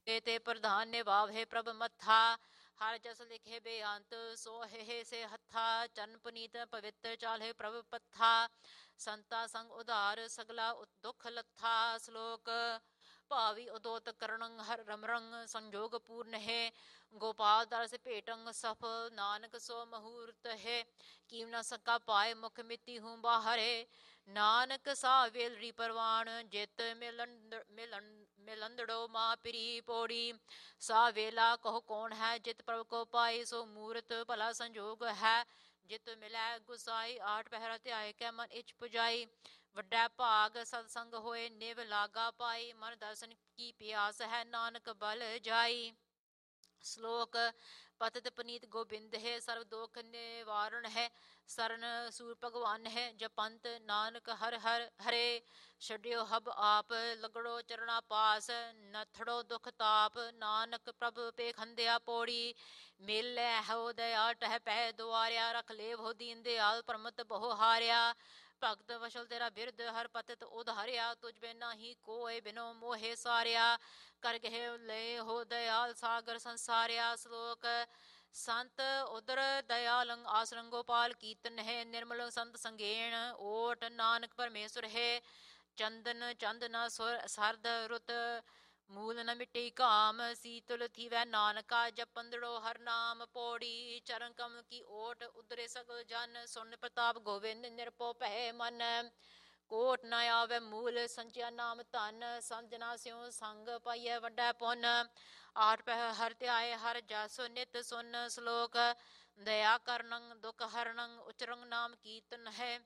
ਤੇ ਪ੍ਰਧਾਨ ਨਿਭਾਵੇ ਪ੍ਰਭ ਮੱਥਾ। ਹਰ ਜਸ ਲਿਖੇ ਬੇਅੰਤ ਸੋ ਹੈ ਸੇ ਹੱਥਾ। ਚਰਨ ਪੁਨੀਤ ਪਵਿੱਤਰ ਚਾਲੇ ਪ੍ਰਭ ਪੱਥਾ। ਸੰਤਾ ਸੰਗ ਉਧਾਰ ਸਗਲਾ ਦੁਖ ਲੱਥਾ। ਸ਼ਲੋਕ ਭਾਵੀ ਉਦੋਤ ਕਰਣੰ ਹਰ ਰਮਰੰਗ ਸੰਜੋਗ ਪੂਰਨ ਹੈ। ਗੋਪਾਲ ਦਾਸ ਭੇਟੰ ਸਫਲ ਨਾਨਕ ਸੋ ਮਹੂਰਤ ਹੈ। ਕੀਮ ਨ ਸਕਾ ਪਾਏ ਮੁਖ ਮਿੱਤੀ ਹੂੰ ਬਾਹਰੇ। ਨਾਨਕ ਸਾ ਵੇਲਰੀ ਪਰਵਾਨ ਜਿਤ ਮਿਲੰਦੜੋ ਮਾਂ ਪਿਰੀ ਪੋੜੀ। ਸਾ ਵੇਲਾ ਕਹੋ ਕੌਣ ਹੈ ਜਿਤ ਪ੍ਰਭ ਕੋ ਪਾਈ। ਸੋ ਮੂਰਤ ਭਲਾ ਸੰਜੋਗ ਹੈ ਜਿਤ ਮਿਲੈ ਗੁਸਾਈ। ਆਠ ਪਹਿਰਾ ਧਿਆਏ ਕੈ ਮਨ ਇਛ ਪੁਜਾਈ। ਵੱਡਾ ਭਾਗ ਸਤਸੰਗ ਹੋਏ ਨਿਵ ਲਾਗਾ ਪਾਈ। ਮਨ ਦਰਸ਼ਨ ਕੀ ਪਿਆਸ ਹੈ ਨਾਨਕ ਬਲ ਜਾਈ। ਸ਼ਲੋਕ ਪਤਿਤ ਪਨੀਤ ਗੋਬਿੰਦ ਹੈ ਸਰਬ ਦੋਖ ਨਿਵਾਰਣ ਹੈ। ਸਰਨ ਸੂਰ ਭਗਵਾਨ ਹੈ ਜਪੰਤ ਨਾਨਕ ਹਰ ਹਰ ਹਰੇ। ਛੱਡਿਓ ਹਬ ਆਪ ਲਗੜੋ ਚਰਣਾ ਪਾਸ। ਨਥੜੋ ਦੁਖ ਤਾਪ ਨਾਨਕ ਪ੍ਰਭ ਪੇਖੰਦਿਆ ਪੌੜੀ। ਮੇਲੇ ਹੋ ਦਇਆ ਟਹਿ ਪੈ ਦੁਆਰਿਆ। ਰਖ ਲੇਵ ਹੋ ਦੀਨ ਦਿਆਲ ਪਰਮਤ ਬਹੁ ਹਾਰਿਆ। ਭਗਤ ਵਸ਼ਲ ਤੇਰਾ ਬਿਰਦ ਹਰ ਪਤਿਤ ਉਧਾਰਿਆ। ਤੁਝ ਬਿਨ ਨਾਹੀ ਕੋਇ ਬਿਨੋ ਮੋਹਿ ਸਾਰਿਆ। ਕਰ ਗਹਿ ਲੈ ਹੋ ਦਇਆਲ ਸਾਗਰ ਸੰਸਾਰਿਆ। ਸ਼ਲੋਕ ਸੰਤ ਉਦਰ ਦਇਆਲੰ ਆਸਰੰ ਗੋਪਾਲ ਕੀਰਤਨ ਹੈ। ਨਿਰਮਲ ਸੰਤ ਸੰਗੇਣ ਓਟ ਨਾਨਕ ਪਰਮੇਸ਼ਵਰ ਹੈ। ਚੰਦਨ ਚੰਦ ਨ ਸਰਦ ਰੁਤ ਮੂਲ ਨ ਮਿੱਟੀ ਕਾਮ। ਸੀਤਲ ਥੀਵੈ ਨਾਨਕਾ ਜਪੰਦੜੋ ਹਰ ਨਾਮ ਪੌੜੀ। ਚਰਨ ਕਮਲ ਕੀ ਓਟ ਉਦਰੇ ਸਗਲ ਜਨ। ਸੁਨ ਪ੍ਰਤਾਪ ਗੋਵਿੰਦ ਨਿਰਭਉ ਭੈ ਮਨ। ਕੋਟ ਨ ਆਵੈ ਮੂਲ ਸੰਚਿਆ ਨਾਮ ਧਨ। ਸਮਝ ਨਾ ਸਿਉ ਸੰਗ ਪਾਈਐ ਵੱਡਾ ਪੁੰਨ। ਆਠ ਪਹਿਰ ਹਰ ਧਿਆਏ ਹਰ ਜਸ ਨਿਤ ਸੁਨ। ਸ਼ਲੋਕ ਦਇਆ ਕਰਨੰ ਦੁਖ ਹਰਣੰ ਉਚਰੰਗ ਨਾਮ ਕੀਰਤਨ ਹੈ।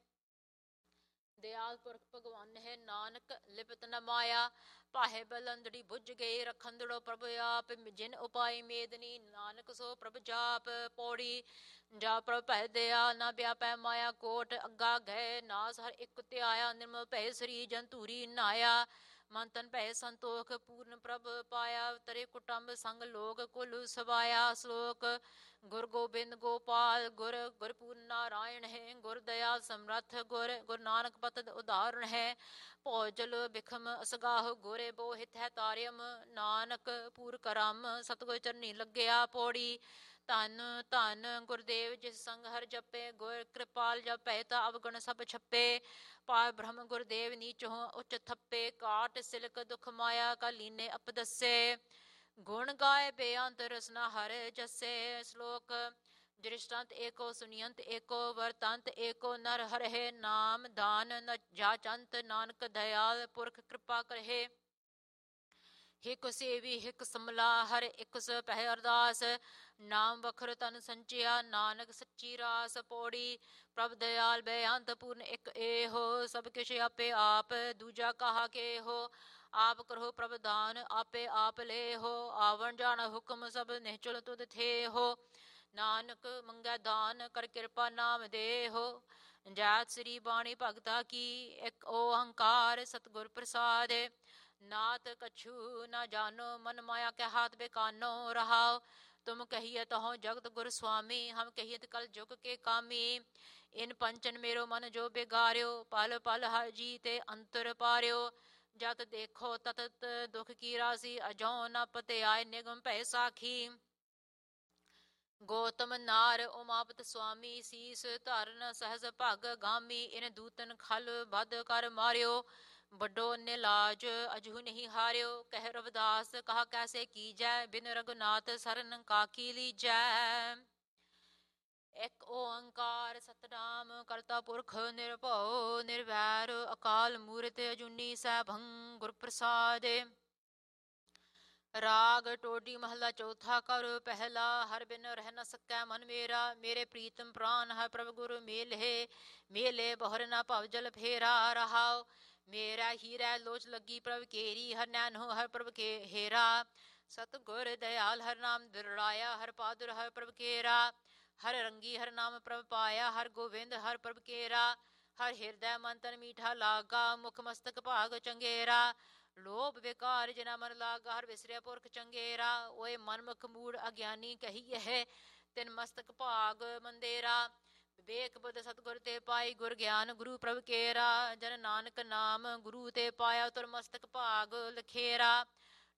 ਦਿਆਲ ਪੁਰਖ ਭਗਵਾਨ ਹੈ ਨਾਨਕ ਲਿਪਤ ਨ ਮਾਇਆ। ਪਾਹੇ ਬਲੰਦੜੀ ਬੁੱਝ ਗਈ ਰਖੰਦੜੋ ਪ੍ਰਭ ਆਪ। ਜਿਨ ਉਪਾਈ ਮੇਦਨੀ ਨਾਨਕ ਸੋ ਪ੍ਰਭ ਜਾਪ। ਪੌੜੀ ਜਾ ਪ੍ਰਭ ਭੈ ਦਇਆ ਨ ਵਿਆਪੈ ਮਾਇਆ। ਕੋਟ ਅੱਗਾ ਗਏ ਨਾਸ ਹਰ ਇੱਕ ਧਿਆਇਆ। ਨਿਰਮਲ ਭੈ ਸ੍ਰੀ ਜੰਤੂਰੀ ਨਾਇਆ। ਮਨ ਤਨ ਭੈ ਸੰਤੋਖ ਪੂਰਨ ਪ੍ਰਭ ਪਾਇਆ। ਤਰੇ ਕੁਟੰਬ ਸੰਗ ਲੋਕ ਕੁਲ ਸਵਾਇਆ। ਸ਼ਲੋਕ ਗੁਰ ਗੋਬਿੰਦ ਗੋਪਾਲ ਗੁਰ ਗੁਰਪੂਰਨ ਨਾਰਾਇਣ ਹੈ। ਗੁਰ ਦਇਆਲ ਸਮਰੱਥ ਗੁਰ ਗੁਰੂ ਨਾਨਕ ਪਤਿਤ ਉਦਾਹਰਣ ਹੈ। ਭੋਜਲ ਬਿਖਮ ਅਸਗਾਹ ਗੋਰੇ ਬੋ ਹਿਤ ਹੈ ਤਾਰਿਅਮ। ਨਾਨਕ ਪੂਰ ਕਰਮ ਸਤਿਗੁਰ ਚਰਨੀ ਲੱਗਿਆ ਪੌੜੀ। ਧੰਨ ਧੰਨ ਗੁਰਦੇਵ ਜਿਸ ਸੰਗ ਹਰ ਜਪੇ। ਗੁਰ ਕਿਰਪਾਲ ਜਪੈ ਤਾ ਅਵਗੁਣ ਸਭ ਛਪੇ। ਪਾਰ ਬ੍ਰਹਮ ਗੁਰਦੇਵ ਨੀਚੋਂ ਉੱਚ ਥੱਪੇ। ਕਾਟ ਸਿਲਕ ਦੁਖ ਮਾਇਆ ਕਾ ਲੀਨੇ ਅਪਦੱਸੇ। ਗੁਣ ਗਾਏ ਬੇਅੰਤ ਰਸਨਾ ਹਰ ਜਸੇ। ਸ਼ਲੋਕ ਦ੍ਰਿਸ਼ਟੰਤ ਏਕੋ ਸੁਨਿਯੰਤ ਏਕੋ ਵਰਤੰਤ ਏਕੋ ਨਰ ਹਰਹਿ। ਨਾਮ ਦਾਨ ਨ ਜਾਚੰਤ ਨਾਨਕ ਦਇਆਲ ਪੁਰਖ ਕਿਰਪਾ ਕਰਹਿ। ਹਿਕ ਸੇਵੀ ਹਿਕ ਸਮਲਾ ਹਰ ਇੱਕ ਸ ਪਹਿ ਅਰਦਾਸ। ਨਾਮ ਵਖਰ ਤਨ ਸੰਚਿਆ ਨਾਨਕ ਸੱਚੀ ਰਾਸ। ਪੌੜੀ ਪ੍ਰਭ ਦਇਆਲ ਬੇਅੰਤ ਪੂਰਨ ਇੱਕ ਏਹੋ। ਸਭ ਕਿਛ ਆਪੇ ਆਪ ਦੂਜਾ ਕਹਾ ਕੇਹੋ। ਆਪ ਕਰਹੁ ਪ੍ਰਭ ਦਾਨ ਆਪੇ ਆਪ ਲੇਹੋ। ਆਵਣ ਜਾਣ ਹੁਕਮ ਸਭ ਨਿਹਚਲ ਤੁਧ ਥੇਹੋ। ਨਾਨਕ ਮੰਗੈ ਦਾਨ ਕਰ ਕਿਰਪਾ ਨਾਮ ਦੇਹੋ। ਜੈਤ ਸ੍ਰੀ ਬਾਣੀ ਭਗਤਾ ਕੀ ਇੱਕ ਓੰਕਾਰ ਸਤਿਗੁਰ ਪ੍ਰਸਾਦ। ਨਾਤ ਕਛੂ ਨ ਜਾਨੋ ਮਨ ਮਾਇਆ ਕੈ ਹਾਥ ਬੇਕਾਨੋ। ਰਹਾਉ ਤੁਮ ਕਹੀਏ ਤਹੋ ਜਗਤ ਗੁਰ ਸੁਆਮੀ। ਹਮ ਕਹੀਏ ਕਲ ਜੁਗ ਕੇ ਕਾਮੀ। ਇਨ ਪੰਚਨ ਮੇਰੋ ਮਨ ਜੋ ਬਿਗਾਰਿਓ। ਪਲ ਪਲ ਹਰ ਜੀ ਤੇ ਅੰਤਰ ਪਾਰਿਓ। ਜਤ ਦੇਖੋ ਤਤ ਦੁਖ ਕੀ ਰਾਸੀ। ਅਜੋ ਨ ਪਤਿ ਆਏ ਨਿਗਮ ਭੈ ਸਾਖੀ। ਗੌਤਮ ਨਾਰ ਉਮਾਪਤ ਸੁਆਮੀ। ਸੀਸ ਧਰਨ ਸਹਿਜ ਭਗ ਗਾਮੀ। ਇਨ ਦੂਤਨ ਖਲ ਬਧ ਕਰ ਮਾਰਿਓ। ਵੱਡੋ ਨਿਲਾਜ ਅਜਹੂ ਨਹੀਂ ਹਾਰਿਓ। ਕਹਿ ਰਵਿਦਾਸ ਕਹਾ ਕੈਸੇ ਕੀਜੈ। ਬਿਨ ਰਘੁਨਾਥ ਸਰਨ ਕਾਕੀ ਲੀਜੈ। ਇੱਕ ਓੰਕਾਰ ਸਤਿਨਾਮ ਕਰਤਾ ਪੁਰਖ ਨਿਰਭਉ ਨਿਰਵੈਰ ਅਕਾਲ ਮੂਰਤਿ ਅਜੂਨੀ ਸੈਭੰ ਗੁਰ ਪ੍ਰਸਾਦ। ਰਾਗ ਟੋਡੀ ਮਹੱਲਾ ਚੌਥਾ। ਕਰ ਪਹਿਲਾ ਹਰ ਬਿਨ ਰਹਿ ਨ ਸਕੈ ਮਨ ਮੇਰਾ। ਮੇਰੇ ਪ੍ਰੀਤਮ ਪ੍ਰਾਨ ਹਰ ਪ੍ਰਭ ਗੁਰ ਮੇਲੇ। ਮੇਲੇ ਬਹੁਰ ਨ ਭਵ ਜਲ ਫੇਰਾ। ਰਹਾਉ ਮੇਰਾ ਹੀਰੈ ਲੋਚ ਲੱਗੀ ਪ੍ਰਭ ਕੇਰੀ। ਹਰ ਨੈਣੋ ਹਰ ਪ੍ਰਭ ਕੇ ਹੇਰਾ। ਸਤਿਗੁਰ ਦਇਆਲ ਹਰ ਨਾਮ ਦੁਰੜਾਇਆ। ਹਰ ਪਾਦੁਰ ਹਰ ਪ੍ਰਭ ਕੇਰਾ। ਹਰ ਰੰਗੀ ਹਰ ਨਾਮ ਪ੍ਰਭ ਪਾਇਆ। ਹਰ ਗੋਬਿੰਦ ਹਰ ਪ੍ਰਭ ਕੇਰਾ। ਹਰ ਹਿਰਦੈ ਮਨ ਤਨ ਮੀਠਾ ਲਾਗਾ। ਮੁਖ ਮਸਤਕ ਭਾਗ ਚੰਗੇਰਾ। ਲੋਭ ਵਿਕਾਰ ਜਿਨਾ ਮਨ ਲਾਗਾ। ਹਰ ਵਿਸਰਿਆ ਪੁਰਖ ਚੰਗੇਰਾ। ਓਏ ਮਨਮੁਖ ਮੂੜ ਅਗਿਆਨੀ ਕਹੀਐ। ਤਿਨ ਮਸਤਕ ਭਾਗ ਮੰਦੇਰਾ। ਵਿਵੇਕ ਬੁੱਧ ਸਤਿਗੁਰ ਤੇ ਪਾਈ। ਗੁਰ ਗਿਆਨ ਗੁਰੂ ਪ੍ਰਭ ਕੇਰਾ। ਜਨ ਨਾਨਕ ਨਾਮ ਗੁਰੂ ਤੇ ਪਾਇਆ। ਤੁਰ ਮਸਤਕ ਭਾਗ ਲਖੇਰਾ।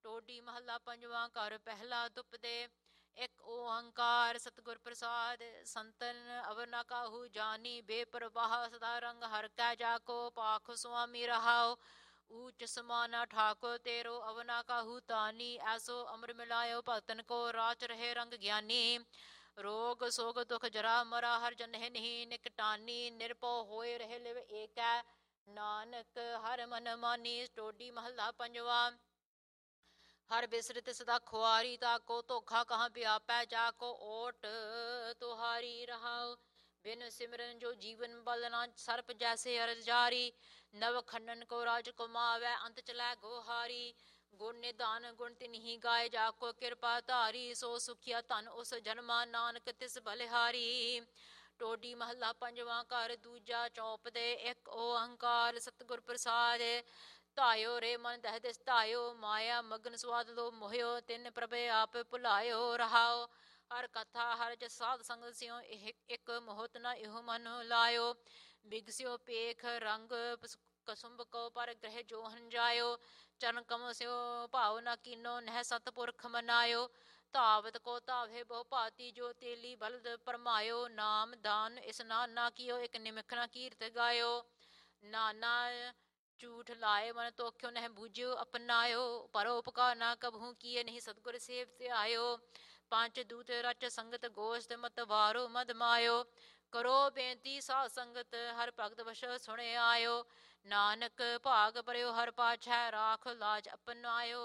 ਟੋਡੀ ਮਹੱਲਾ ਪੰਜਵਾਂ। ਘਰ ਪਹਿਲਾ ਦੁਪਦੇ। ਇੱਕ ਓੰਕਾਰ ਸਤਿਗੁਰ ਪ੍ਰਸਾਦ। ਸੰਤਨ ਅਵਰ ਨਾ ਕਾਹੂ ਜਾਨੀ, ਬੇਪਰਵਾਹ ਸਦਾ ਰੰਗ ਹਰ ਕੈ ਜਾਕੋ, ਪਾਖ ਸੁਆਮੀ ਰਹਾਓ। ਊਚ ਸਮਾਨਾ ਠਾਕੁਰ ਤੇਰੋ, ਅਵਨਾ ਕਾਹੂ ਤਾਨੀ, ਐਸੋ ਅਮਰ ਮਿਲਾਇਓ ਭਗਤਨ ਕੋ, ਰਾਚ ਰਹੇ ਰੰਗ ਗਿਆਨੀ। ਰੋਗ ਸੋਗ ਦੁਖ ਜਰਾ ਮਰਾ, ਹਰ ਜਨਹਿ ਨਹੀਂ ਨਿਕਟਾਨੀ, ਨਿਰਭਉ ਹੋਏ ਰਹੇ ਲਿਵ ਏਕੈ, ਨਾਨਕ ਹਰ ਮਨ ਮਾਨੀ। ਟੋਡੀ ਮਹੱਲਾ ਪੰਜਵਾ। ਹਰ ਬਿਸਰਤ ਸਦਾ ਖੁਆਰੀ, ਤਾਕੋ ਧੋਖਾ ਕਹਾਂ ਵਿਆਪੈ, ਜਾਕੋ ਓਟ ਤੁਹਾਰੀ ਰਹਾਓ। ਬਿਨ ਸਿਮਰਨ ਜੋ ਜੀਵਨ ਬਲ ਨਾ, ਸਰਪ ਜੈਸੇ ਅਰਜ ਜਾਰੀ, ਨਵ ਖੰਡਨ ਕੋ ਰਾਜ ਕਮਾਵੈ, ਅੰਤ ਚਲੈ ਗੋਹਾਰੀ। ਗੁਣ ਨਿਧਾਨ ਗੁਣ ਤਿਨਹੀ ਗਾਏ, ਜਾਕੋ ਕਿਰਪਾ ਧਾਰੀ, ਸੋ ਸੁਖੀਆ ਧਨ ਉਸ ਜਨਮਾ, ਨਾਨਕ ਤਿਸ ਬਲਿਹਾਰੀ। ਟੋਡੀ ਮਹੱਲਾ ਪੰਜਵਾਂ। ਘਰ ਦੂਜਾ ਚੌਪਦੇ। ਇੱਕ ਓੰਕਾਰ ਸਤਿਗੁਰ ਪ੍ਰਸਾਦ। ਧਾਇਓ ਰੇ ਮਨ ਦਹਿ ਦਿਸ ਧਾਇਓ, ਮਾਇਆ ਮਗਨ ਸਵਾਦ ਲੋ ਮੋਹਿਓ, ਤਿੰਨ ਪ੍ਰਭੇ ਆਪ ਭੁਲਾਇਓ ਰਹਾਓ। ਹਰ ਕਥਾ ਹਰ ਜਸ ਸਾਧ ਸੰਗਤ ਸਿਓ, ਇੱਕ ਮੋਹਤ ਨ ਇਹੋ ਮਨ ਲਾਇਓ। ਬਿਗਸਿਓ ਪੇਖ ਰੰਗ ਕਸੁੰਭ ਕੋ, ਪਰ ਗ੍ਰਹਿ ਜੋ ਹਨ ਜਾਇਓ। ਚਰਨ ਕਮਲ ਸਿਓ ਭਾਵ ਨਾ ਕੀਨੋ, ਨਹਿ ਸਤਪੁਰਖ ਮਨਾਇਓ। ਧਾਵਤ ਕੋ ਧਾਵੇ ਬਹੁ ਭਾਤੀ, ਜੋ ਤੇਲੀ ਬਲਦ ਪਰਮਾਇਓ। ਨਾਮ ਦਾਨ ਇਸਨਾਨ ਨਾ ਕੀਓ, ਇੱਕ ਨਿਮਖ ਨਾ ਕੀਰਤ ਗਾਇਓ। ਨਾਨਾ ਝੂਠ ਲਾਏ ਮਨ ਤੋਖਿਓ, ਨਹਿ ਬੂਝਿਓ ਅਪਨਾਇਓ। ਪਰਉਪਕਾਰ ਨਾ ਕਬਹੂ ਕੀਏ, ਨਹੀਂ ਸਤਿਗੁਰ ਸੇਵ ਧਿਆਇਓ। ਪੰਜ ਦੂਤ ਰਚ ਸੰਗਤ ਗੋਸ਼ਟ, ਮਤ ਵਾਰੋ ਮਦ ਮਾਇਓ। ਕਰੋ ਬੇਨਤੀ ਸਾਧ ਸੰਗਤ, ਹਰ ਭਗਤ ਵਸ਼ ਸੁਣੇ ਆਇਓ। ਨਾਨਕ ਭਾਗ ਭਰਿਓ ਹਰ ਪਾਛੈ, ਰਾਖ ਲਾਜ ਅਪਨਾਇਓ।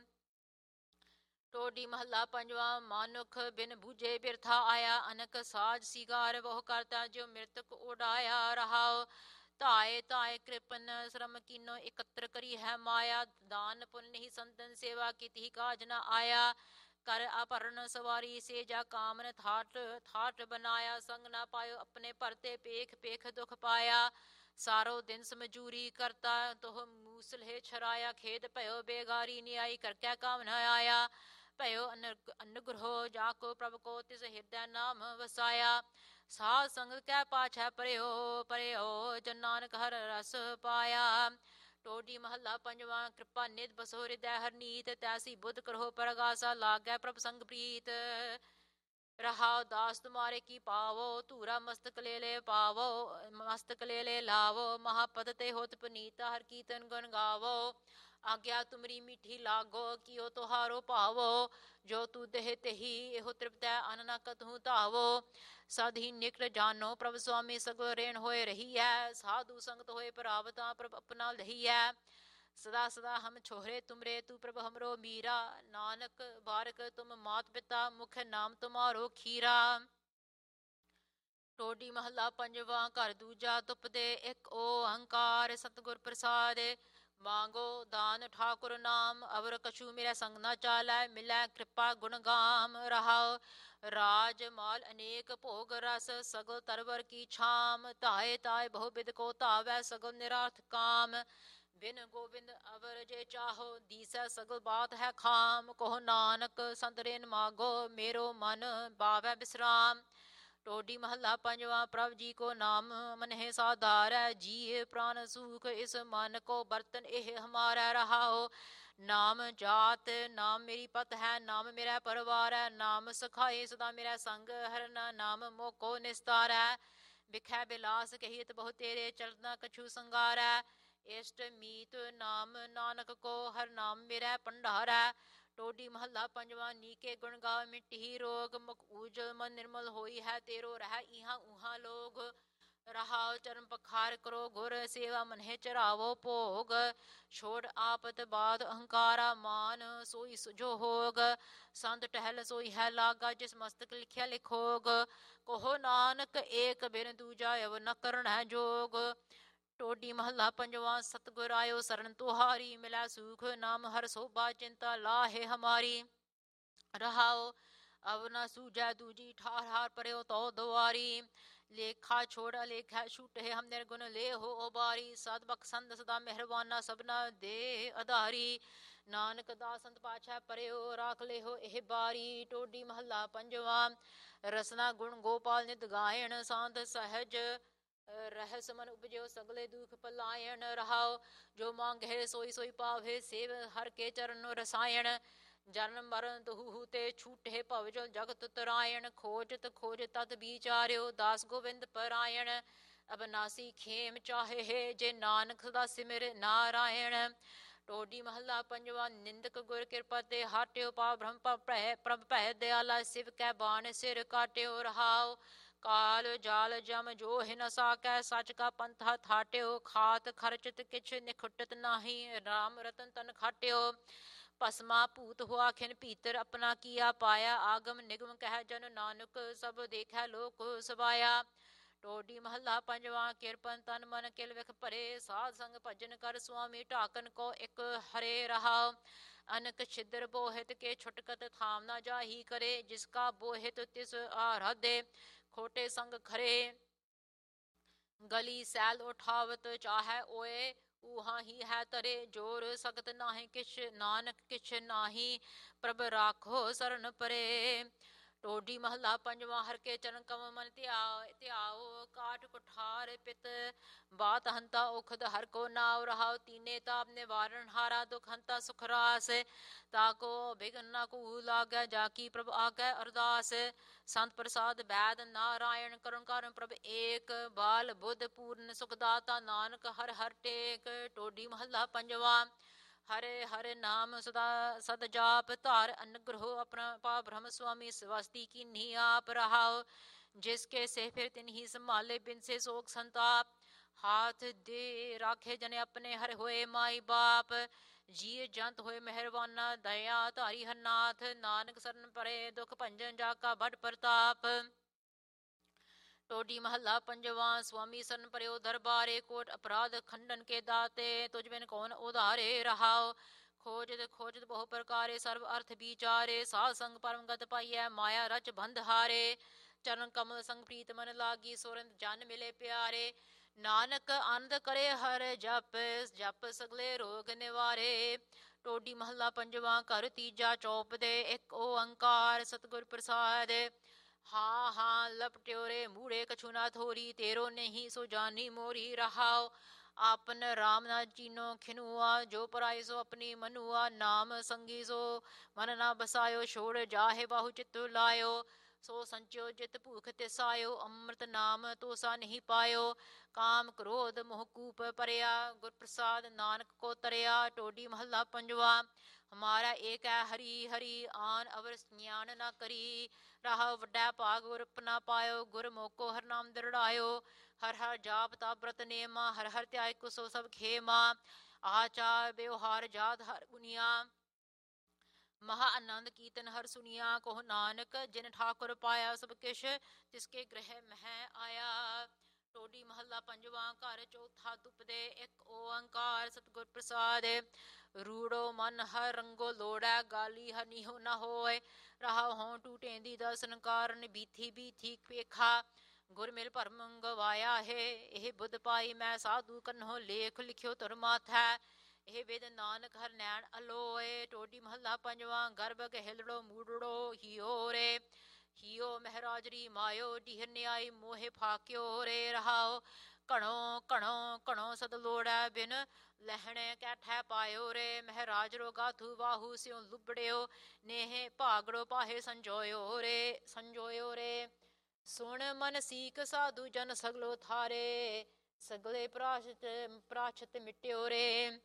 ਟੋਡੀ ਮਹੱਲਾ ਪੰਜਵਾਂ। ਮਾਨੁਖ ਬਿਨ ਬੂਝੇ ਬਿਰਥਾ ਆਇਆ, ਅਨਕ ਸਾਜ ਸਿਗਾਰ ਬਹੁ ਕਰਤਾ, ਜਿਉ ਮ੍ਰਿਤਕ ਉਡਾਇਆ ਰਹਾਓ। ਧਾਏ ਧਾਏ ਕ੍ਰਿਪਨ ਸ਼ਰਮ ਕੀਨੋ, ਇਕੱਤਰ ਕਰੀ ਹੈ ਮਾਇਆ। ਦਾਨ ਪੁੰਨ ਹੀ ਸੰਤਨ ਸੇਵਾ, ਕੀਤੀ ਕਾਜ ਨ ਆਇਆ। ਕਰ ਆਪਰਨ ਸਵਾਰੀ ਸੇ, ਜਾ ਕਾਮਨ ਥਾਟ ਥਾਟ ਬਨਾਇਆ। ਸੰਗ ਨਾ ਪਾਇਓ ਆਪਣੇ ਭਰਤੇ, ਪੇਖ ਪੇਖ ਦੁਖ ਪਾਇਆ। ਸਾਰੋ ਦਿਨ ਸਮਝੂਰੀ ਕਰਤਾ, ਤੋਹ ਮੂਸਲ ਛਰਾਇਆ। ਖੇਦ ਭਇਓ ਬੇਗਾਰੀ, ਨਿਆਈ ਕਰਕੈ ਕਾਮ ਨ ਆਇਆ। ਭਇਓ ਅਨੁਗ੍ਰਹੋ ਜਾਕੋ, ਪ੍ਰਭ ਕੋ ਤਿਸ ਹਿਰਦੈ ਨਾਮ ਵਸਾਇਆ। ਸਾਧ ਸੰਗਤ ਕੈ ਪਾਛੈ ਪਰਿਓ, ਪਰਿਓ ਜਨ ਨਾਨਕ ਹਰ ਰਸ ਪਾਇਆ। ਟੋਡੀ ਮਹੱਲਾ ਪੰਜਵਾਂ। ਕਿਰਪਾ ਨਿਧ ਬਸੋ ਹਿਰਦੈ ਹਰਨੀਤ, ਤੈਸੀ ਬੁੱਧ ਕਰੋ ਪਰਗਾਸਾ, ਲਾਗੈ ਪ੍ਰਭ ਸੰਗ ਪ੍ਰੀਤ ਰਹਾਓ। ਦਾਸ ਤੁਮਾਰੇ ਕੀ ਪਾਵੋ, ਧੂਰਾ ਮਸਤਕ ਲੈ ਲੈ ਪਾਵੋ। ਮਸਤਕ ਲੈ ਲੈ ਲਾਵੋ, ਮਹਾਪਦ ਤੇ ਹੋਤ ਪੁਨੀਤਾ, ਹਰ ਕੀਰਤਨ ਗੁਣ ਗਾਵੋ। ਆਗਿਆ ਤੁਮਰੀ ਮੀਠੀ ਲਾਗੋ, ਕੀਓ ਤੁਹਾਰੋ ਭਾਵੋ। ਜੋ ਤੂ ਦੇਹ ਤੇਹੀ ਇਹੋ ਤ੍ਰਿਪਤੈ, ਅਨ ਨ ਕਤਹੂ ਧਾਵੋ। ਸਦ ਹੀ ਨਿਕਟ ਜਾਨੋ ਪ੍ਰਭ ਸੁਆਮੀ, ਸਗਲ ਰੇਣ ਹੋਏ ਰਹੀਐ। ਸਾਧੂ ਸੰਗਤ ਹੋਏ ਪਰਾਵਤਾ, ਪ੍ਰਭ ਆਪਣਾ ਲਹੀਐ। ਸਦਾ ਸਦਾ ਹਮ ਛੋਹਰੇ ਤੁਮਰੇ, ਤੂ ਪ੍ਰਭ ਹਮਰੋ ਮੀਰਾ। ਨਾਨਕ ਬਾਰਕ ਤੁਮ ਮਾਤ ਪਿਤਾ, ਮੁਖ ਨਾਮ ਤੁਮਾਰੋ ਖੀਰਾ। ਟੋਡੀ ਮਹੱਲਾ ਪੰਜਵਾਂ। ਘਰ ਦੂਜਾ ਦੁਪਦੇ। ਇੱਕ ਓੰਕਾਰ ਸਤਿਗੁਰ ਪ੍ਰਸਾਦ। ਮਾਂਗੋ ਦਾਨ ਠਾਕੁਰ ਨਾਮ, ਅਵਰ ਕਛੂ ਮੇਰਾ ਸੰਗ ਨਾ ਚਾਲੈ। ਮਿਲੈ ਕਿਰਪਾ ਗੁਣ ਗਾਮ ਰਹਾਓ। ਰਾਜ ਮਾਲ ਅਨੇਕ ਭੋਗ ਰਸ, ਸਗਲ ਤਰਵਰ ਕੀ ਛਾਮ। ਧਾਏ ਧਾਏ ਬਹੁ ਬਿਦ ਕੋ ਧਾਵੈ, ਸਗਲ ਨਿਰਾਰਥ ਕਾਮ। ਬਿਨ ਗੋਬਿੰਦ ਅਵਰ ਜੇ ਚਾਹੋ, ਦੀਸੈ ਸਗਲ ਬਾਤ ਹੈ ਖਾਮ। ਕਹੋ ਨਾਨਕ ਸੰਤ ਰੇਨ ਮਾਗੋ, ਮੇਰੋ ਮਨ ਬਾਵੈ ਬਿਸਰਾਮ। ਟੋਡੀ ਮਹੱਲਾ ਪੰਜਵਾਂ। ਪ੍ਰਭ ਜੀ ਕੋ ਨਾਮ ਮਨਹਿ ਸਾਧਾਰੈ, ਜੀਅ ਪ੍ਰਾਨ ਸੂਖ ਇਸ ਮਨ ਕੋ, ਬਰਤਨ ਇਹ ਹਮਾਰੈ ਰਹਾਓ। ਨਾਮ ਜਾਤ ਨਾਮ ਮੇਰੀ ਪਤ ਹੈ, ਨਾਮ ਮੇਰਾ ਪਰਿਵਾਰ ਹੈ। ਨਾਮ ਸਖਾਏ ਸਦਾ ਮੇਰਾ ਸੰਗ, ਹਰਨਾ ਨਾਮ ਮੋਕੋ ਨਿਸਤਾਰੈ। ਬਿਖੈ ਬਿਲਾਸ ਕਹੀਤ ਬਹੁ ਤੇਰੇ, ਚਲਤ ਕਛੂ ਸੰਗਾਰੈ। ਇਸ਼ਟ ਮੀਤ ਨਾਮ ਨਾਨਕ ਕੋ, ਹਰ ਨਾਮ ਮੇਰਾ ਭੰਡਾਰੈ। ਟੋਡੀ ਮਹੱਲਾ ਪੰਜਵਾਂ। ਨੀਕੇ ਗੁਣ ਗਾਵੇ ਮਿਟਿਹੀ ਰੋਗ, ਮੁਖ ਊਜਲ ਮਨ ਨਿਰਮਲ ਹੋਈ ਹੈ, ਤੇਰੋ ਰਹਿ ਇਹਾਂ ਉਹਾਂ ਲੋਗ ਰਹਾਓ। ਚਰਨ ਪਖਾਰ ਕਰੋ ਗੁਰ ਸੇਵਾ, ਮਨਹਿ ਚਰਾਵੋ ਭੋਗ। ਛੋੜ ਆਪਤ ਬਾਦ ਅਹੰਕਾਰਾ, ਮਾਨ ਸੋਈ ਸੁਝੋ ਹੋਗ। ਸੰਤ ਟਹਿਲ ਸੋਈ ਹੈ ਲਾਗਾ, ਜਿਸ ਮਸਤਕ ਲਿਖਿਆ ਲਿਖੋਗ। ਕਹੋ ਨਾਨਕ ਏਕ ਬਿਨ ਦੂਜਾ, ਅਵਰ ਨ ਕਰਣੈ ਜੋਗ। ਟੋਡੀ ਮਹੱਲਾ ਪੰਜਵਾਂ। ਸਤਿਗੁਰ ਆਇਓ ਸਰਨ ਤੁਹਾਰੀ, ਮਿਲੈ ਸੂਖ ਨਾਮ ਹਰ ਸੋਭਾ, ਚਿੰਤਾ ਲਾਹੇ ਹਮਾਰੀ ਰਹਾਓ। ਅਵ ਨ ਸੂਝੈ ਦੂਜੀ ਠਾਰ, ਹਾਰ ਪਰਿਓ ਤੋ ਦੁਆਰੀ। ਲੇਖਾ ਛੋੜ ਅਲੇਖਾ ਛੂਟੇ, ਹਮ ਨਿਰਗੁਣ ਲੇਹੋ ਉਬਾਰੀ। ਸਦ ਬਖਸ਼ੰਦ ਸਦਾ ਮਿਹਰਬਾਨਾ, ਸਭਨਾ ਦੇ ਆਧਾਰੀ। ਨਾਨਕ ਦਾਸ ਸੰਤ ਪਾਛੈ ਪਰਿਓ, ਰਾਖ ਲੇਹੋ ਇਹ ਬਾਰੀ। ਟੋਡੀ ਮਹੱਲਾ ਪੰਜਵਾਂ। ਰਸਨਾ ਗੁਣ ਗੋਪਾਲ ਨਿਤ ਗਾਇਣ, ਸਾਧ ਸਹਿਜ रहस मन उपजो सगले दुख पलायन रहाओ। जो मांगे सोई सोई पावे सेव हर के चरण रसायन। जन्म मरण दुहु ते छूटे भवजल जगत तरायण। खोजत खोज तत विचार्यो दास गोविंद परायण। अबनासी खेम चाहे है जे नानक सदा सिमर नारायण। टोडी महला पंजवा निंदक गुर कृपा ते हाट्यो पा ब्रह्म प्रभ भय दयाला शिव कै बाण सिर काट्यो रहाओ। काल जाल जम जो हिन साकै सच का पंथा थाट्यो। खात खर्चत किछ निखुटत नाही राम रतन तन खाट्यो। भस्मा भूत हुआ खिन भीतर अपना किया पाया। आगम निगम कह जन नानक सब देखै लोक सबाया। टोडी महला पंजवा किरपन तन मन किल विख भरे। साध संग भजन कर स्वामी ढाकन को एक हरे रहाओ। अनक छिद्र बोहित के छुटकत थाम ना जाही करे। जिसका बोहित तिस आराधे खोटे संग खरे। गली सैल उठावत चाहे ओए ऊहा ही है तरे। जोर सगत नाहि किछ नानक किछ नाही प्रभ राखो सरन परे। टोडी महला पंजवा हर के चरण कमल मन त्याओ। काट कुठार पित बात हंता उखद हर को नाव रहाओ। तीने ताप निवारण हारा दुख हंता सुख रास। ताको बिघन न को लागे जाकी प्रभ आगे अरदास। संत प्रसाद वैद नारायण करुण कारण प्रभ एक। बाल बुद्ध पूर्ण सुखदाता नानक हर हर टेक। टोडी महला पंजवा हरे हरे नाम सदा सद जाप। धार अनुग्रह अपना पा ब्रह्म स्वामी स्वस्ति की नी आप रहाओ। जिसके से फिर तिन्ही संभाले बिन से शोक संताप। हाथ दे राखे जने अपने हर होए माई बाप। जीव जंत होए मेहरबाना दया धारी हर नाथ। नानक सरन परे दुख भंजन जाका बड़ प्रताप। टोडी महला पंजवा स्वामी सरन पर्यो दरबारे। कोट अपराध खंडन के दाते तुझ बिन कौन उधारे रहाओ। खोजत खोजत बहु प्रकारे सर्व अर्थ विचारे। साध संग परम गत पाइय माया रच बंध हारे। चरण कमल संग प्रीत मन लागी सुरंत जन मिले प्यारे। नानक आनंद करे हर जप जप सगले रोग निवारे। टोडी महला पंजवा घर तीजा चौप दे एक ओंकार सतगुर प्रसाद। हाँ हाँ लपट्यो रे मूढ़े कछु ना थोरी। तेरो नहीं सो जानी मोरी रहाओ। आपन राम ना चीनो खिनुआ। जो पराई सो अपनी मनुआ। नाम संगी सो मन ना बसायो। छोड़ जाहे बाहु चित्त लायो। सो संचयो जित भूख तिसायो। अमृत नाम तो सा नहीं पायो। काम क्रोध मोह कूप परया। गुर प्रसाद नानक को तरया। टोडी महला पंजवा हमारा एक है हरि हरि आन अवर ज्ञान ना करी। रहा वड्डा भाग गुर अपना पायो। गुर मोको हर नाम दृढ़ायो। हर हर जाप ताप व्रत नेमा। हर हर त्याग कुसो सब खेमा। आचार व्यवहार जात हर गुनिया। महा आनंद कीर्तन हर सुनिया। कोह नानक जिन ठाकुर पाया सब किश तिसके ग्रह मह आया। टोडी महला पंजवा घर चौथा तुपदे एक ओंकार सतगुर प्रसाद। रूड़ो मन हर रंगो लोड़ा। गाली हर निहो न होए। रहा हों टूटेंदी दर्शन कारण बीथी बीथी पेखा। गुर मिल भरम गवाया है। ਇਹ बुध पाई मैं साधु कन्हो लेख लिखियो तुर माथै। ਇਹ ਵਿਦ ਨਾਨਕ ਹਰ ਨੈਣ ਅਲੋਏ। ਟੋਡੀ ਮਹੱਲਾ ਪੰਜਵਾਂ ਗਰਭ ਗਹਿਲੜੋ ਮੂੜੜੋ ਹੀਓ ਰੇ। ਹੀਓ ਮਹਿਰਾਜਰੀ ਮਾਇਓ ਢੀਰ ਨਿਆਈ ਮੋਹੇ ਫਾਕਿਓ ਰੇ ਰਹਾਓ। ਘਣੋ ਘਣੋ ਘਣੋ ਸਦ ਲੋੜੈ ਬਿਨ ਲਹਿਣੇ ਕੈਠੈ ਪਾਇਓ ਰੇ। ਮਹਿਰਾਜ ਰੋ ਗਾਥੂ ਵਾਹੂ ਸਿਉ ਲੁਬੜਿਓ ਨੇਹ ਭਾਗੜੋ ਪਾਹੇ ਸੰਜੋਇਓ ਰੇ। ਸੁਣ ਮਨ ਸੀਕ ਸਾਧੂ ਜਨ ਸਗਲੋ ਥਾਰੇ। ਸਗਲੇ ਪ੍ਰਾਸ਼ਤ ਮਿਟਿਓ ਰੇ।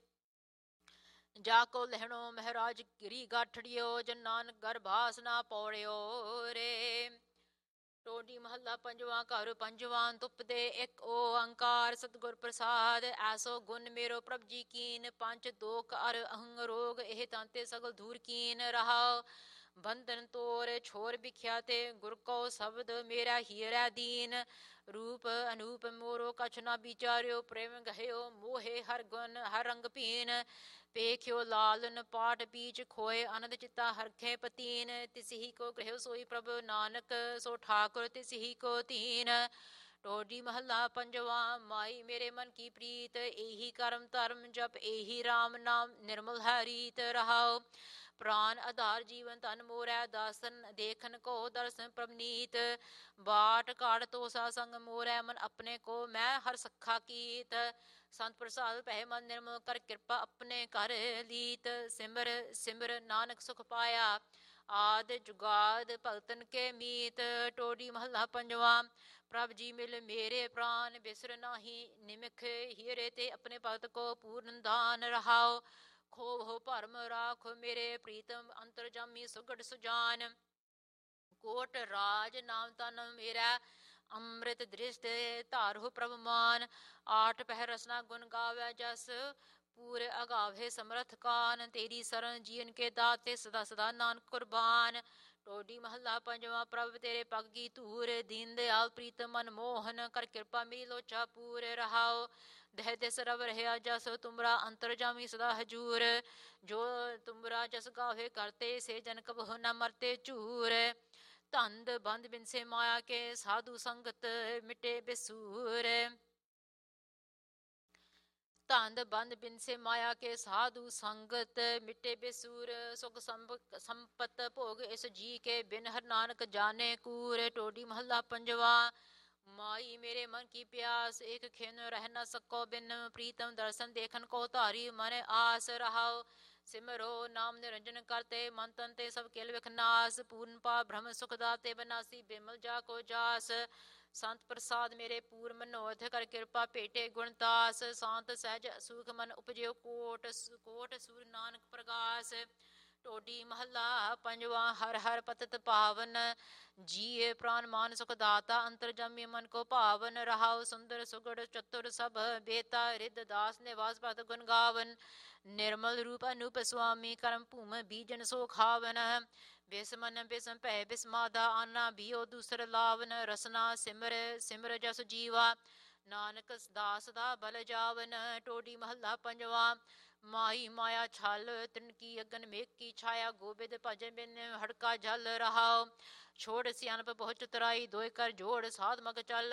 ਜਾਕੋ ਲਹਿਣੋ ਮਹਾਰਾਜ ਗਿਰੀ ਗਾਠੜਿਓ। ਜਨ ਨਾਨਕ ਗਰਭਾਸ ਨਾ ਪੌੜਿਓ ਰੇ। ਟੋਡੀ ਮਹੱਲਾ ਪੰਜਵਾਂ ਘਰ ਪੰਜਵਾਂ ਤੁਪਦੇ ਇੱਕ ਓੰਕਾਰ ਸਤਿਗੁਰ ਪ੍ਰਸਾਦ। ਐਸੋ ਗੁਣ ਮੇਰੋ ਪ੍ਰਭ ਜੀ ਕੀਨ। ਪੰਜ ਦੋਖ ਅਰ ਅਹੰਗ ਰੋਗ ਇਹ ਤਾਂਤੇ ਸਗਲ ਧੂਰ ਕੀਨ ਰਹਾਓ। ਬੰਧਨ ਤੋਰ ਛੋਰ ਬਿਖਿਆ ਤੇ ਗੁਰ ਕੋ ਸ਼ਬਦ ਮੇਰਾ ਹੀਰੈ ਦੀਨ। रूप अनूप मोरो कछ न विचार्यो। प्रेम गहयो मोहे हर गुण हर रंग पीन। पेख्यो लालन पाठ बीच खोए आनंद चित्ता हरखे पतीन। तिसही को गृह सोई प्रभु नानक सो ठाकुर तिसही को तीन। टोडी महला पंजवा माई मेरे मन की प्रीत। एही कर्म धर्म जप एही राम नाम निर्मल है रीत रहाओ। ਪ੍ਰਾਨ ਆਧਾਰ ਜੀਵਨ ਧਨ ਮੋਰੈ ਦਾਸਨ ਦੇਖਨ ਕੋ ਦਰਸ਼ਨ ਪ੍ਰਵਨੀਤ ਬਾਟ ਕਾੜ ਤੋਸਾ ਸੰਗ ਮੋਰੈ ਮਨ ਆਪਣੇ ਕੋ ਮੈਂ ਹਰ ਸੱਖਾ ਕੀਤ ਸੰਤ ਪ੍ਰਸਾਦ ਪਹਿ ਮਨ ਨਿਰਮਲ ਕਰ ਕਿਰਪਾ ਆਪਣੇ ਘਰ ਲੀਤ ਸਿਮਰ ਸਿਮਰ ਨਾਨਕ ਸੁਖ ਪਾਇਆ ਆਦ ਜੁਗਾਦ ਭਗਤਨ ਕੇ ਮੀਤ ਟੋਡੀ ਮਹੱਲਾ ਪੰਜਵਾ ਪ੍ਰਭ ਜੀ ਮਿਲ ਮੇਰੇ ਪ੍ਰਾਨ ਬਿਸਰ ਨਾਹੀ ਨਿਮਖ ਹੀਰੇ ਤੇ ਆਪਣੇ ਭਗਤ ਕੋ ਪੂਰਨ ਦਾਨ ਰਹਾਓ ਖੋਬ ਹੋ ਭਰਮ ਰਾਖ ਮੇਰੇ ਪ੍ਰੀਤਮ ਅੰਤਰਜਾਮੀ ਸੁਗੜ ਸੁਜਾਨ ਕੋਟ ਰਾਜ ਨਾਮ ਤਨ ਮੇਰਾ ਅੰਮ੍ਰਿਤ ਦ੍ਰਿਸ਼ਟ ਧਾਰੋ ਪ੍ਰਭ ਮਾਨ ਆਠ ਪਹਿਰ ਰਸਨਾ ਗੁਣ ਗਾਵੇ ਜਸ ਪੂਰੇ ਅਗਾਵੇ ਸਮਰਥ ਕਾਨ ਤੇਰੀ ਸਰਨ ਜੀਨ ਕੇ ਦਾਤੇ ਸਦਾ ਸਦਾ ਨਾਨਕ ਕੁਰਬਾਨ ਟੋਡੀ ਮਹੱਲਾ ਪੰਜਵਾਂ ਪ੍ਰਭ ਤੇਰੇ ਪਗ ਕੀ ਧੂਰ ਦੀਨ ਦਿਆਲ ਪ੍ਰੀਤ ਮਨ ਮੋਹਨ ਕਰ ਕਿਰਪਾ ਮੇਰੀ ਲੋਚਾ ਪੂਰ ਰਹਾਓ ਦਹਿ ਦਿਸ ਰਵ ਰਹਿਆ ਜਸ ਤੁਮਰਾ ਅੰਤਰਜਾਮੀ ਸਦਾ ਹਜੂਰ ਜੋ ਤੁਮਰਾ ਜਸ ਗਾਵੇ ਕਰਤੇ ਸੇ ਜਨ ਕਬਹੁ ਨ ਮਰਤੇ ਝੂਰ ਧੰਦ ਬੰਦ ਬਿਨਸੇ ਮਾਇਆ ਕੇ ਸਾਧੂ ਸੰਗਤ ਮਿਟੇ ਬਿਸੂਰ ਧੰਦ ਬੰਦ ਬਿਨਸੇ ਮਾਇਆ ਕੇ ਸਾਧੂ ਸੰਗਤ ਮਿਟੇ ਬਿਸੂਰ ਸੁਖ ਸੰਪਤ ਭੋਗ ਇਸ ਜੀ ਕੇ ਬਿਨ ਹਰ ਨਾਨਕ ਜਾਣੇ ਕੂਰ ਟੋਡੀ ਮਹੱਲਾ ਪੰਜਵਾ ਮਾਈ ਮੇਰੇ ਮਨ ਕੀ ਪਿਆਸ ਇੱਕ ਖਿਨ ਰਹਿ ਨ ਸਕੋ ਬਿਨ ਪ੍ਰੀਤਮ ਦਰਸ਼ਨ ਦੇਖਨ ਕੋ ਧਾਰੀ ਮਨ ਆਸ ਰਹਾਓ ਸਿਮਰੋ ਨਾਮ ਨਿਰੰਜਨ ਕਰਤੇ ਮਨ ਤਨ ਤੇ ਸਭ ਕਿਲ ਵਿਖ ਨਾਸ ਪੂਰਨ ਪਾ ਬ੍ਰਹਮ ਸੁਖ ਦਾਤੇ ਬਨਾਸੀ ਬਿਮਲ ਜਾ ਕੋ ਜਾਸ ਸੰਤ ਪ੍ਰਸਾਦ ਮੇਰੇ ਪੂਰ ਮਨੋਰਥ ਕਰ ਕਿਰਪਾ ਭੇਟੇ ਗੁਣਤਾਸ ਸ਼ਾਂਤ ਸਹਿਜ ਸੁਖ ਮਨ ਉਪਜਿਓ ਕੋਟ ਕੋਟ ਸੂਰ ਨਾਨਕ ਪ੍ਰਗਾਸ ਟੋਡੀ ਮਹੱਲਾ ਪੰਜਵਾ ਹਰ ਹਰ ਪਤਤ ਪਾਵਨ ਜੀਏ ਪ੍ਰਾਨ ਮਾਨ ਸੁਖ ਦਾਤਾ ਅੰਤਰਜਾਮੀ ਮਨ ਕੋ ਭਾਵਨ ਰਹਾਉ ਸੁੰਦਰ ਸੁਗੜ ਚਤੁਰ ਸਭ ਬੇਤਾ ਰਿੱਧ ਦਾਸ ਨਿਵਾਸ ਭਗਤ ਗੁਣ ਗਾਵਨ ਨਿਰਮਲ ਰੂਪ ਅਨੂਪ ਸੁਆਮੀ ਕਰਮ ਭੂਮ ਬੀਜਨ ਸੋ ਖਾਵਨ ਬਿਸਮਨ ਬਿਸਮ ਭੈ ਬਿਸਮਾਦਾ ਆਨਾ ਬੀਓ ਦੂਸਰ ਲਾਵਨ ਰਸਨਾ ਸਿਮਰ ਸਿਮਰ ਜਸ ਜੀਵਾ ਨਾਨਕ ਦਾਸ ਦਾ ਬਲ ਜਾਵਨ ਟੋਡੀ ਮਹੱਲਾ ਪੰਜਵਾ ਮਾਈ ਮਾਇਆ ਛਲ ਤਿਨ ਕੀ ਅਗਨ ਮੇਘ ਕੀ ਛਾਇਆ ਗੋਬਿੰਦ ਭਜਨ ਬਿਨ ਹੜਕਾ ਜਲ ਰਹਾਓ ਛੋੜ ਸਿਆਣਪ ਬਹੁ ਚਤੁਰਾਈ ਦੋਇ ਕਰ ਜੋੜ ਸਾਧ ਮਗ ਚੱਲ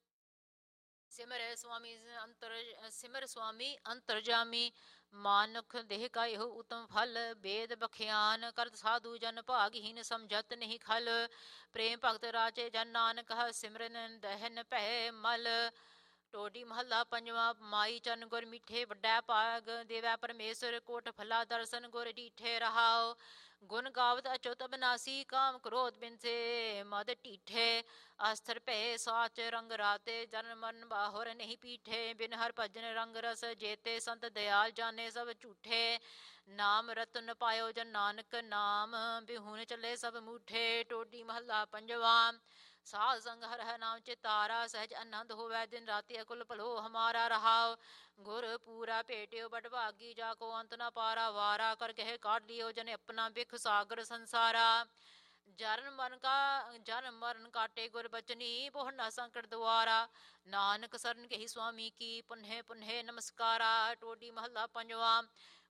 ਸਿਮਰ ਸੁਆਮੀ ਅੰਤਰਜਾਮੀ ਮਾਨੁਖ ਦੇਹ ਕਾ ਇਹੋ ਉਤਮ ਫਲ ਬੇਦ ਬਖਿਆਨ ਕਰਤ ਸਾਧੂ ਜਨ ਭਾਗਹੀਨ ਸਮਝਤ ਨਹੀਂ ਖਲ ਪ੍ਰੇਮ ਭਗਤ ਰਾਜੇ ਜਨ ਨਾਨਕ ਸਿਮਰਨ ਦਹਿਨ ਭੈ ਮਲ ਟੋਡੀ ਮਹੱਲਾ ਪੰਜਵਾ ਮਾਈ ਚਰਨ ਗੁਰ ਮਿੱਠੇ ਵੱਡਾ ਭਾਗ ਦੇਵੈ ਪਰਮੇਸ਼ਰ ਕੋਟ ਫਲਾ ਦਰਸ਼ਨ ਗੁਰ ਡੀਠੇ ਰਹਾਓ ਗੁਣ ਗਾਵਤ ਅਚੁਤ ਬਨਾਸੀ ਕਾਮ ਕ੍ਰੋਧ ਬਿਨਸੇ ਮਦ ਢੀਠੇ ਅਸਥਰ ਭੈ ਸਾਚ ਰੰਗ ਰਾਤੇ ਜਨ ਮਰਨ ਬਾਹੁਰ ਨਹੀਂ ਪੀਠੇ ਬਿਨ ਹਰ ਭਜਨ ਰੰਗ ਰਸ ਜੇਤੇ ਸੰਤ ਦਿਆਲ ਜਾਣੇ ਸਭ ਝੂਠੇ ਨਾਮ ਰਤਨ ਪਾਇਓ ਜਨ ਨਾਨਕ ਨਾਮ ਬਿਹੁਨ ਚੱਲੇ ਸਭ ਮੂਠੇ ਟੋਡੀ ਮਹੱਲਾ ਪੰਜਵਾ ਸਾਧ ਸੰਗ ਹਰ ਹਰ ਨਾਮ ਚਿਤਾਰਾ ਸਹਿਜ ਆਨੰਦ ਹੋਵੈ ਦਿਨ ਰਾਤੀ ਅਕੁਲ ਭਲੋ ਹਮਾਰਾ ਰਹਾਓ ਗੁਰ ਪੂਰਾ ਭੇਟਿਓ ਬਟ ਭਾਗੀ ਜਾ ਕੋ ਅੰਤ ਨਾ ਪਾਰਾ ਵਾਰਾ ਕਰ ਕਹਿ ਕਾਢ ਲਿਓ ਜਨ ਆਪਣਾ ਬਿਖ ਸਾਗਰ ਸੰਸਾਰਾ ਜਨ ਮਰਨ ਕਾਟੇ ਗੁਰ ਬਚਨੀ ਬਹੁ ਨਾ ਸੰਕਟ ਦੁਆਰਾ ਨਾਨਕ ਸਰਨ ਕਹੀ ਸੁਆਮੀ ਕੀ ਪੁਨਹਿ ਪੁਨਹਿ ਨਮਸਕਾਰਾ ਟੋਡੀ ਮਹੱਲਾ ਪੰਜਵਾ